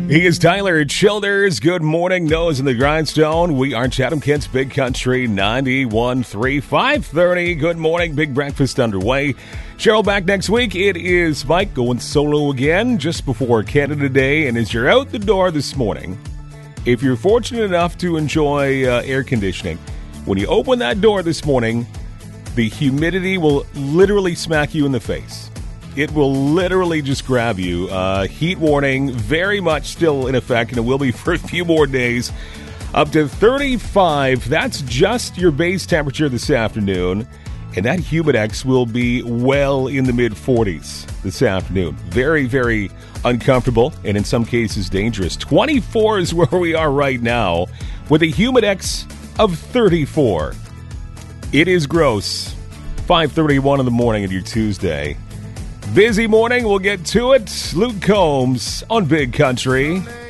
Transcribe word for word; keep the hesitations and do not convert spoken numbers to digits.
He is Tyler Childers. Good morning, Nose in the Grindstone. We are Chatham Kent's Big Country ninety-one point three, five thirty. Good morning, big breakfast underway. Cheryl back next week. It is Mike going solo again just before Canada Day. And as you're out the door this morning, if you're fortunate enough to enjoy uh, air conditioning, when you open that door this morning, the humidity will literally smack you in the face. It will literally just grab you. Uh, heat warning very much still in effect, and it will be for a few more days. Up to thirty-five. That's just your base temperature this afternoon. And that Humidex will be well in the mid-forties this afternoon. Very, very uncomfortable, and in some cases dangerous. twenty-four is where we are right now with a Humidex of thirty-four. It is gross. five thirty-one in the morning of your Tuesday. Busy morning, we'll get to it. Luke Combs on Big Country.